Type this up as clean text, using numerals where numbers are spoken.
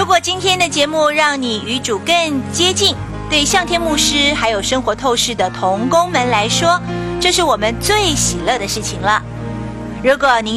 如果今天的节目让你与主更接近，对向天牧师还有生活透视的同工们来说，这是我们最喜乐的事情了。如果您